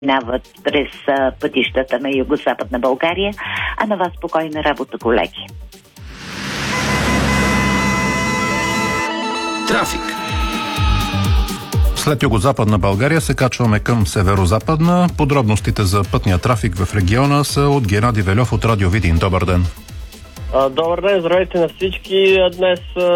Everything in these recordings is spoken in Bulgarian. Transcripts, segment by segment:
минават през пътищата на югозападна България, а на вас спокойна работа, колеги. Трафик. След югозападна България се качваме към северозападна. Подробностите за пътния трафик в региона са от Геннадий Велев от Радио Видин. Добър ден! Добър ден, здравейте на всички. Днес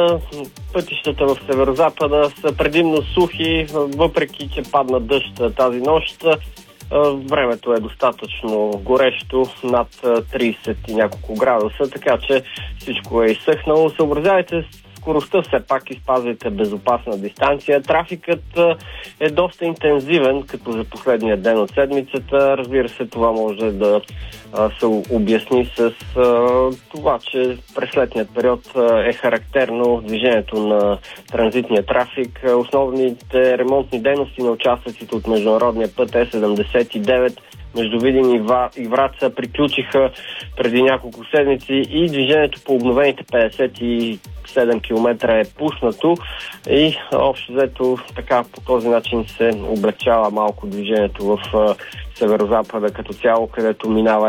пътищата в северозапада са предимно сухи, въпреки че падна дъжд тази нощ. Времето е достатъчно горещо, над 30 и няколко градуса, така че всичко е изсъхнало. Съобразявайте скоростта, все пак изпазвайте безопасна дистанция. Трафикът е доста интензивен, като за последния ден от седмицата. Разбира се, това може да се обясни с това, че през летният период е характерно движението на транзитния трафик. Основните ремонтни дейности на участъците от международния път Е79 между Видин и Враца приключиха преди няколко седмици и движението по обновените 57 км е пуснато и общо взето така по този начин се облегчава малко движението в северозапада като цяло, където минава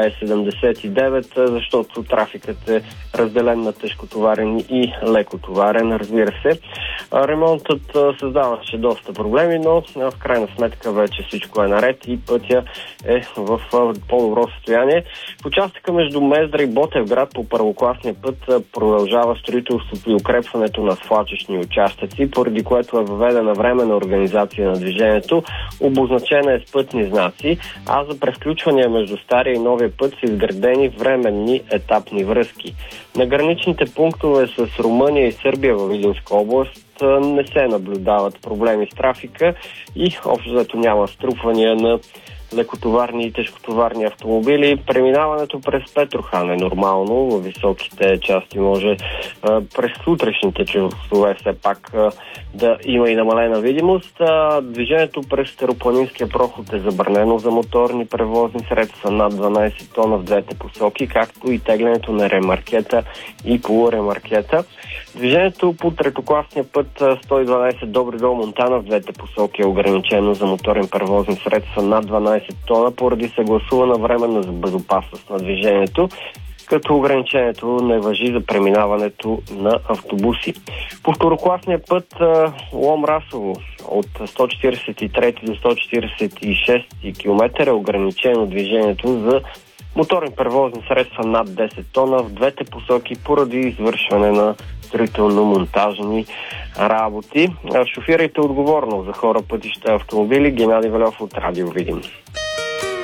Е79, защото трафикът е разделен на тежкотоварен и лекотоварен, разбира се. Ремонтът създаваше доста проблеми, но в крайна сметка вече всичко е наред и пътя е в по-добро състояние. В участъка между Мездра и Ботевград по първокласния път продължава строителството и укрепването на свлачищни участъци, поради което е въведена временна организация на движението, обозначена е с пътни знаци, а за превключвания между стария и новия път са изградени временни етапни връзки. На граничните пунктове с Румъния и Сърбия във Видинска област не се наблюдават проблеми с трафика и общо взето няма струпвания на лекотоварни и тежкотоварни автомобили. Преминаването през Петрохан е нормално. В високите части може през сутрешните часове все пак да има и намалена видимост. Движението през Старопланинския проход е забранено за моторни превозни средства над 12 тона в двете посоки, както и теглянето на ремаркета и полуремаркета. Движението по третокласния път 112 Добри дол Монтана в двете посоки е ограничено за моторни превозни средства над 12 тона поради съгласувана временна безопасност на движението, като ограничението не важи за преминаването на автобуси. По второкласния път Лом-Расово от 143 до 146 км е ограничено движението за моторни превозни средства над 10 тона в двете посоки поради извършване на строително-монтажни работи. Шофирайте отговорно за хора, пътища, автомобили. Геннадий Велев от Радио Видин.